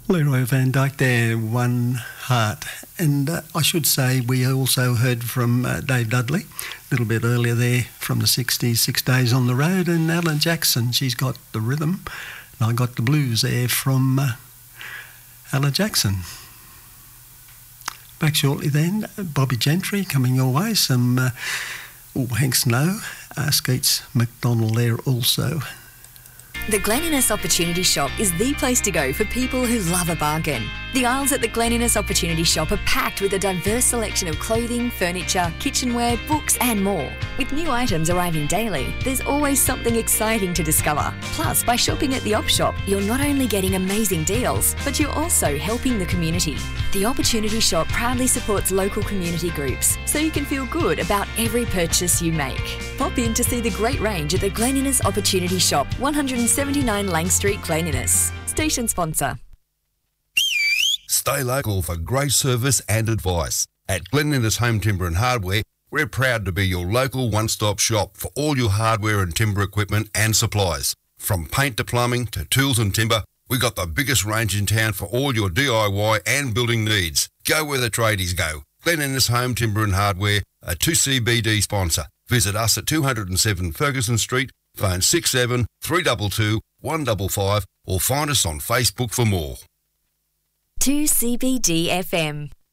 Leroy Van Dyke there, One Heart. And I should say we also heard from Dave Dudley a little bit earlier there from the 60s, 6 Days on the Road, and Alan Jackson, she's got the rhythm, and I got the blues there from Alan Jackson. Back shortly then, Bobby Gentry coming your way, some Hank Snow, Skeets McDonald there also. The Glen Innes Opportunity Shop is the place to go for people who love a bargain. The aisles at the Glen Innes Opportunity Shop are packed with a diverse selection of clothing, furniture, kitchenware, books and more. With new items arriving daily, there's always something exciting to discover. Plus, by shopping at the Op Shop, you're not only getting amazing deals, but you're also helping the community. The Opportunity Shop proudly supports local community groups, so you can feel good about every purchase you make. Pop in to see the great range at the Glen Innes Opportunity Shop, 179 Lang Street, Glen Innes. Station sponsor. Stay local for great service and advice. At Glen Innes Home Timber and Hardware, we're proud to be your local one-stop shop for all your hardware and timber equipment and supplies. From paint to plumbing to tools and timber, we've got the biggest range in town for all your DIY and building needs. Go where the tradies go. Glen Innes Home Timber and Hardware, a 2CBD sponsor. Visit us at 207 Ferguson Street, phone 67 322 155 or find us on Facebook for more. 2CBD FM.